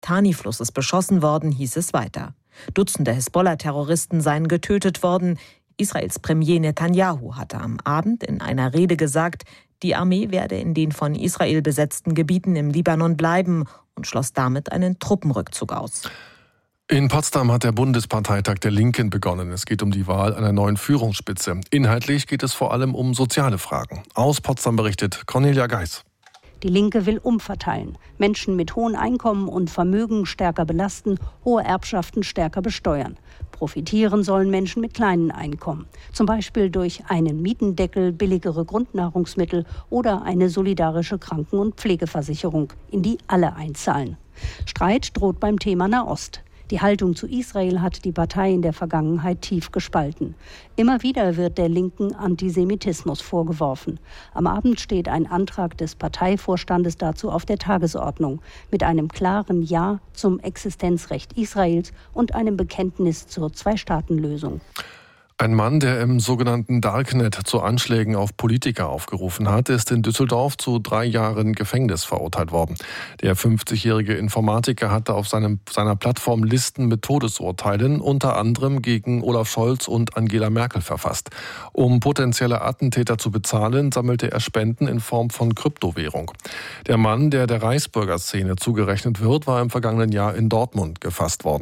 Litani-Flusses beschossen worden, hieß es weiter. Dutzende Hisbollah-Terroristen seien getötet worden. Israels Premier Netanyahu hatte am Abend in einer Rede gesagt, die Armee werde in den von Israel besetzten Gebieten im Libanon bleiben und schloss damit einen Truppenrückzug aus. In Potsdam hat der Bundesparteitag der Linken begonnen. Es geht um die Wahl einer neuen Führungsspitze. Inhaltlich geht es vor allem um soziale Fragen. Aus Potsdam berichtet Cornelia Geis. Die Linke will umverteilen, Menschen mit hohen Einkommen und Vermögen stärker belasten, hohe Erbschaften stärker besteuern. Profitieren sollen Menschen mit kleinen Einkommen, zum Beispiel durch einen Mietendeckel, billigere Grundnahrungsmittel oder eine solidarische Kranken- und Pflegeversicherung, in die alle einzahlen. Streit droht beim Thema Nahost. Die Haltung zu Israel hat die Partei in der Vergangenheit tief gespalten. Immer wieder wird der Linken Antisemitismus vorgeworfen. Am Abend steht ein Antrag des Parteivorstandes dazu auf der Tagesordnung, mit einem klaren Ja zum Existenzrecht Israels und einem Bekenntnis zur Zwei-Staaten-Lösung. Ein Mann, der im sogenannten Darknet zu Anschlägen auf Politiker aufgerufen hat, ist in Düsseldorf zu 3 Jahren Gefängnis verurteilt worden. Der 50-jährige Informatiker hatte auf seiner Plattform Listen mit Todesurteilen unter anderem gegen Olaf Scholz und Angela Merkel verfasst. Um potenzielle Attentäter zu bezahlen, sammelte er Spenden in Form von Kryptowährung. Der Mann, der Reichsbürgerszene zugerechnet wird, war im vergangenen Jahr in Dortmund gefasst worden.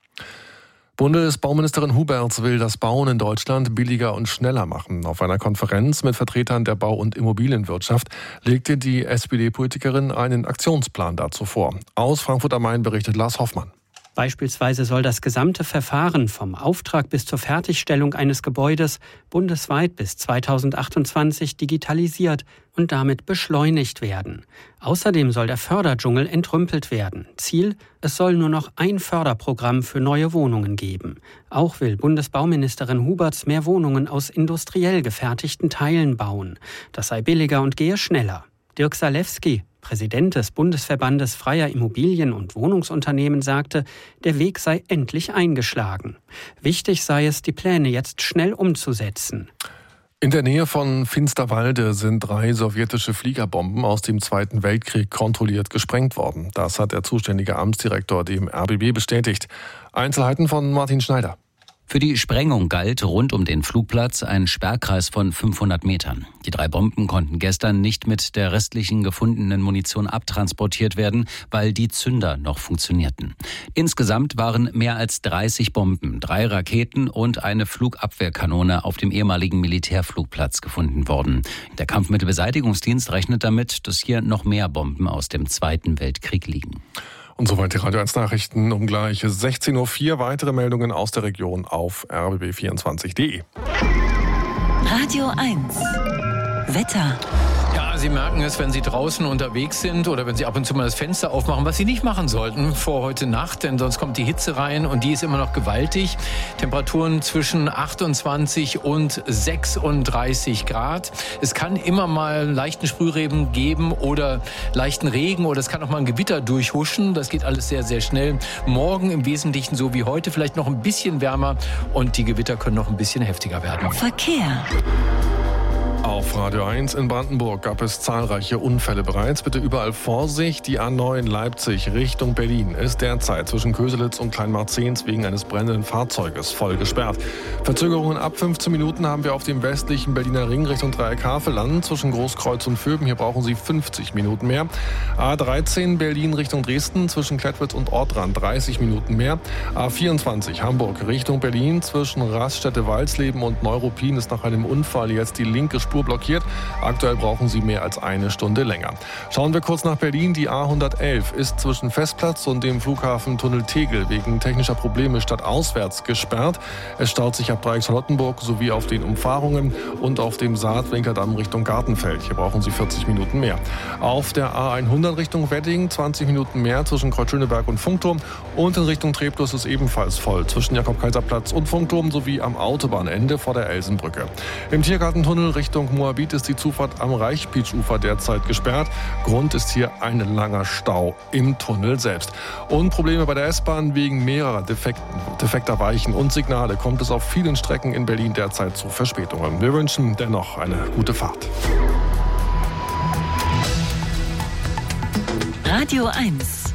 Bundesbauministerin Huberts will das Bauen in Deutschland billiger und schneller machen. Auf einer Konferenz mit Vertretern der Bau- und Immobilienwirtschaft legte die SPD-Politikerin einen Aktionsplan dazu vor. Aus Frankfurt am Main berichtet Lars Hoffmann. Beispielsweise soll das gesamte Verfahren vom Auftrag bis zur Fertigstellung eines Gebäudes bundesweit bis 2028 digitalisiert und damit beschleunigt werden. Außerdem soll der Förderdschungel entrümpelt werden. Ziel: es soll nur noch ein Förderprogramm für neue Wohnungen geben. Auch will Bundesbauministerin Huberts mehr Wohnungen aus industriell gefertigten Teilen bauen. Das sei billiger und gehe schneller. Dirk Salewski, Präsident des Bundesverbandes freier Immobilien- und Wohnungsunternehmen, sagte, der Weg sei endlich eingeschlagen. Wichtig sei es, die Pläne jetzt schnell umzusetzen. In der Nähe von Finsterwalde sind 3 sowjetische Fliegerbomben aus dem Zweiten Weltkrieg kontrolliert gesprengt worden. Das hat der zuständige Amtsdirektor dem RBB bestätigt. Einzelheiten von Martin Schneider. Für die Sprengung galt rund um den Flugplatz ein Sperrkreis von 500 Metern. Die 3 Bomben konnten gestern nicht mit der restlichen gefundenen Munition abtransportiert werden, weil die Zünder noch funktionierten. Insgesamt waren mehr als 30 Bomben, 3 Raketen und eine Flugabwehrkanone auf dem ehemaligen Militärflugplatz gefunden worden. Der Kampfmittelbeseitigungsdienst rechnet damit, dass hier noch mehr Bomben aus dem Zweiten Weltkrieg liegen. Und soweit die Radio 1 Nachrichten um gleich 16.04 Uhr. Weitere Meldungen aus der Region auf rbb24.de. Radio 1 Wetter. Ja, Sie merken es, wenn Sie draußen unterwegs sind oder wenn Sie ab und zu mal das Fenster aufmachen, was Sie nicht machen sollten vor heute Nacht, denn sonst kommt die Hitze rein und die ist immer noch gewaltig. Temperaturen zwischen 28 und 36 Grad. Es kann immer mal leichten Sprühregen geben oder leichten Regen oder es kann auch mal ein Gewitter durchhuschen. Das geht alles sehr, sehr schnell. Morgen im Wesentlichen so wie heute, vielleicht noch ein bisschen wärmer und die Gewitter können noch ein bisschen heftiger werden. Verkehr. Auf Radio 1 in Brandenburg gab es zahlreiche Unfälle bereits. Bitte überall Vorsicht. Die A9 Leipzig Richtung Berlin ist derzeit zwischen Köselitz und Kleinmarzens wegen eines brennenden Fahrzeuges voll gesperrt. Verzögerungen ab 15 Minuten haben wir auf dem westlichen Berliner Ring Richtung Dreieck-Havelland zwischen Großkreuz und Vöben. Hier brauchen Sie 50 Minuten mehr. A13 Berlin Richtung Dresden zwischen Klettwitz und Ortrand 30 Minuten mehr. A24 Hamburg Richtung Berlin zwischen Raststätte-Walsleben und Neuruppin ist nach einem Unfall jetzt die linke Spur blockiert. Aktuell brauchen Sie mehr als 1 Stunde länger. Schauen wir kurz nach Berlin. Die A111 ist zwischen Festplatz und dem Flughafen Tunnel Tegel wegen technischer Probleme stadtauswärts gesperrt. Es staut sich ab Dreieck-Charlottenburg sowie auf den Umfahrungen und auf dem Saatwinkeldamm Richtung Gartenfeld. Hier brauchen Sie 40 Minuten mehr. Auf der A100 Richtung Wedding 20 Minuten mehr zwischen Kreuzschöneberg und Funkturm und in Richtung Treptow ist ebenfalls voll zwischen Jakob-Kaiser-Platz und Funkturm sowie am Autobahnende vor der Elsenbrücke. Im Tiergartentunnel Richtung Moabit ist die Zufahrt am Reichspitsch-Ufer derzeit gesperrt. Grund ist hier ein langer Stau im Tunnel selbst. Und Probleme bei der S-Bahn wegen mehrerer defekter Weichen und Signale kommt es auf vielen Strecken in Berlin derzeit zu Verspätungen. Wir wünschen dennoch eine gute Fahrt. Radio 1